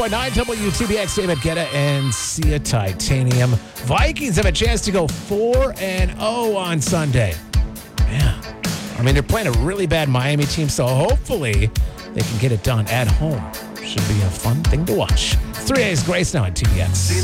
9 WTBX, David Guetta and Sia Titanium. Vikings have a chance to go 4-0 on Sunday. Yeah. I mean, they're playing a really bad Miami team, so hopefully they can get it done at home. Should be a fun thing to watch. 3A's Grace now on TBX.